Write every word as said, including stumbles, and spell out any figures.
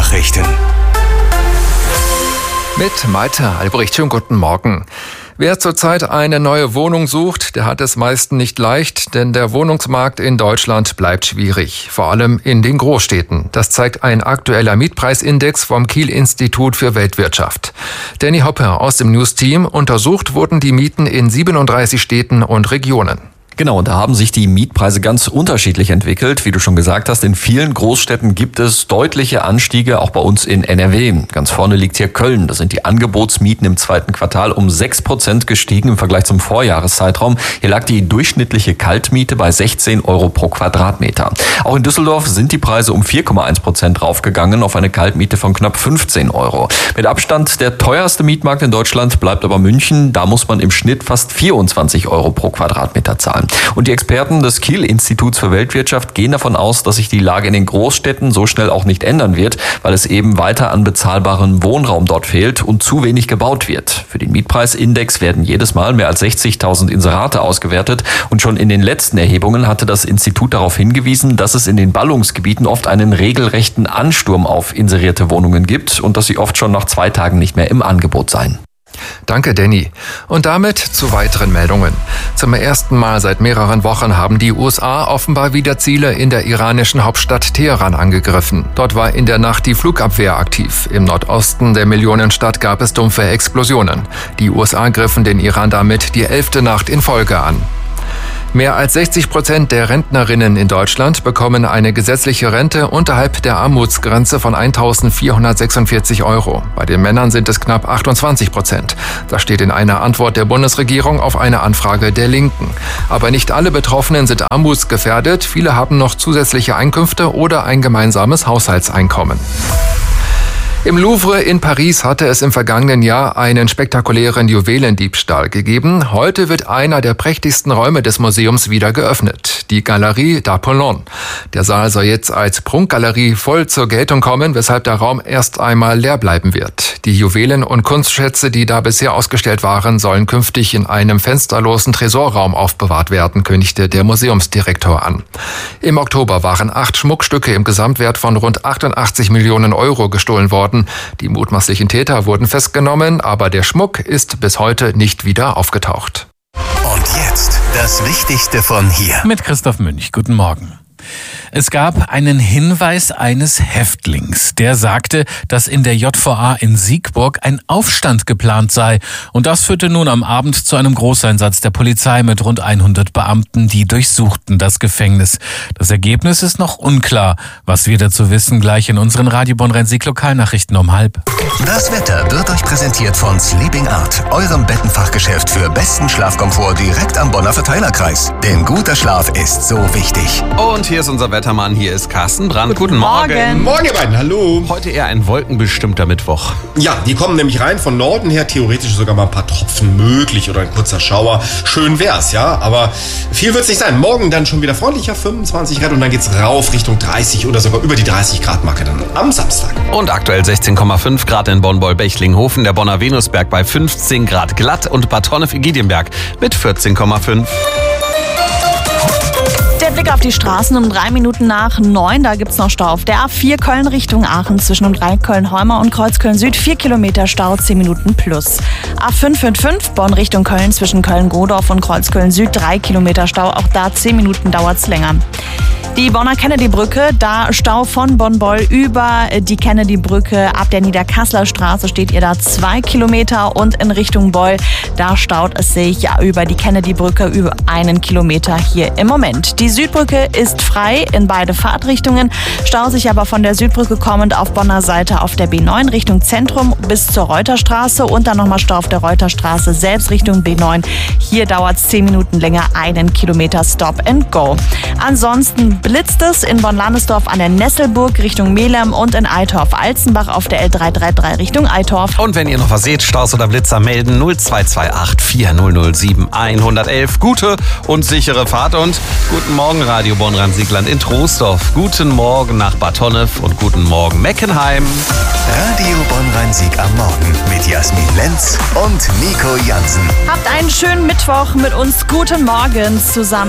Nachrichten. Mit Malte Albrecht, schönen guten Morgen. Wer zurzeit eine neue Wohnung sucht, der hat es meist nicht leicht, denn der Wohnungsmarkt in Deutschland bleibt schwierig, vor allem in den Großstädten. Das zeigt ein aktueller Mietpreisindex vom Kiel-Institut für Weltwirtschaft. Danny Hoppe aus dem News-Team: Untersucht wurden die Mieten in siebenunddreißig Städten und Regionen. Genau, und da haben sich die Mietpreise ganz unterschiedlich entwickelt. Wie du schon gesagt hast, in vielen Großstädten gibt es deutliche Anstiege, auch bei uns in N R W. Ganz vorne liegt hier Köln. Da sind die Angebotsmieten im zweiten Quartal um sechs Prozent gestiegen im Vergleich zum Vorjahreszeitraum. Hier lag die durchschnittliche Kaltmiete bei sechzehn Euro pro Quadratmeter. Auch in Düsseldorf sind die Preise um vier Komma eins Prozent raufgegangen auf eine Kaltmiete von knapp fünfzehn Euro. Mit Abstand der teuerste Mietmarkt in Deutschland bleibt aber München. Da muss man im Schnitt fast vierundzwanzig Euro pro Quadratmeter zahlen. Und die Experten des Kiel-Instituts für Weltwirtschaft gehen davon aus, dass sich die Lage in den Großstädten so schnell auch nicht ändern wird, weil es eben weiter an bezahlbarem Wohnraum dort fehlt und zu wenig gebaut wird. Für den Mietpreisindex werden jedes Mal mehr als sechzigtausend Inserate ausgewertet und schon in den letzten Erhebungen hatte das Institut darauf hingewiesen, dass es in den Ballungsgebieten oft einen regelrechten Ansturm auf inserierte Wohnungen gibt und dass sie oft schon nach zwei Tagen nicht mehr im Angebot seien. Danke, Danny. Und damit zu weiteren Meldungen. Zum ersten Mal seit mehreren Wochen haben die U S A offenbar wieder Ziele in der iranischen Hauptstadt Teheran angegriffen. Dort war in der Nacht die Flugabwehr aktiv. Im Nordosten der Millionenstadt gab es dumpfe Explosionen. Die U S A griffen den Iran damit die elfte Nacht in Folge an. Mehr als sechzig Prozent der Rentnerinnen in Deutschland bekommen eine gesetzliche Rente unterhalb der Armutsgrenze von eintausendvierhundertsechsundvierzig Euro. Bei den Männern sind es knapp achtundzwanzig Prozent. Das steht in einer Antwort der Bundesregierung auf eine Anfrage der Linken. Aber nicht alle Betroffenen sind armutsgefährdet. Viele haben noch zusätzliche Einkünfte oder ein gemeinsames Haushaltseinkommen. Im Louvre in Paris hatte es im vergangenen Jahr einen spektakulären Juwelendiebstahl gegeben. Heute wird einer der prächtigsten Räume des Museums wieder geöffnet, die Galerie d'Apollon. Der Saal soll jetzt als Prunkgalerie voll zur Geltung kommen, weshalb der Raum erst einmal leer bleiben wird. Die Juwelen und Kunstschätze, die da bisher ausgestellt waren, sollen künftig in einem fensterlosen Tresorraum aufbewahrt werden, kündigte der Museumsdirektor an. Im Oktober waren acht Schmuckstücke im Gesamtwert von rund achtundachtzig Millionen Euro gestohlen worden. Die mutmaßlichen Täter wurden festgenommen, aber der Schmuck ist bis heute nicht wieder aufgetaucht. Und jetzt das Wichtigste von hier. Mit Christoph Münch. Guten Morgen. Es gab einen Hinweis eines Häftlings, der sagte, dass in der J V A in Siegburg ein Aufstand geplant sei. Und das führte nun am Abend zu einem Großeinsatz der Polizei mit rund hundert Beamten, die durchsuchten das Gefängnis. Das Ergebnis ist noch unklar. Was wir dazu wissen, gleich in unseren Radio Bonn-Rhein-Sieg-Lokalnachrichten um halb. Das Wetter wird euch präsentiert von Sleeping Art, eurem Bettenfachgeschäft für besten Schlafkomfort direkt am Bonner Verteilerkreis. Denn guter Schlaf ist so wichtig. Und hier ist unser Wettermann, hier ist Carsten Brandt. Guten, Guten Morgen. Morgen. Morgen, ihr beiden, hallo. Heute eher ein wolkenbestimmter Mittwoch. Ja, die kommen nämlich rein von Norden her, theoretisch sogar mal ein paar Tropfen möglich oder ein kurzer Schauer. Schön wär's, ja, aber viel wird's nicht sein. Morgen dann schon wieder freundlicher, fünfundzwanzig Grad und dann geht's rauf Richtung dreißig oder sogar über die dreißig Grad Marke dann am Samstag. Und aktuell sechzehn Komma fünf Grad in Bonn-Beul-Bechlinghofen, der Bonner Venusberg bei fünfzehn Grad glatt und Bad Honnef-Egidjenberg mit vierzehn Komma fünf. Der Blick auf die Straßen um drei Minuten nach neun. Da gibt's noch Stau auf der A vier Köln Richtung Aachen zwischen um drei Köln-Holmer und Kreuzköln Süd. vier Kilometer Stau, zehn Minuten plus. A fünf fünf fünf Bonn Richtung Köln zwischen Köln-Godorf und Kreuzköln Süd. drei Kilometer Stau, auch da zehn Minuten dauert's länger. Die Bonner Kennedy-Brücke, da Stau von Bonn-Beul über die Kennedy-Brücke ab der Niederkasseler Straße steht ihr da zwei Kilometer und in Richtung Beul, da staut es sich ja über die Kennedy-Brücke über einen Kilometer hier im Moment. Die Südbrücke ist frei in beide Fahrtrichtungen, staut sich aber von der Südbrücke kommend auf Bonner Seite auf der B neun Richtung Zentrum bis zur Reuterstraße und dann nochmal Stau auf der Reuterstraße selbst Richtung B neun. Hier dauert es zehn Minuten länger, einen Kilometer Stop and Go. Ansonsten blitzt es in Bonn-Landesdorf an der Nesselburg Richtung Melem und in Eitorf-Alzenbach auf der L drei drei drei Richtung Eitorf. Und wenn ihr noch was seht, Staus oder Blitzer melden null zwei zwei acht vier null null sieben eins eins eins. Gute und sichere Fahrt und guten Morgen Radio Bonn-Rhein-Siegland in Troisdorf. Guten Morgen nach Bad Honnef und guten Morgen Meckenheim. Radio Bonn-Rhein-Sieg am Morgen mit Jasmin Lenz und Nico Jansen. Habt einen schönen Mittwoch mit uns. Guten Morgen zusammen.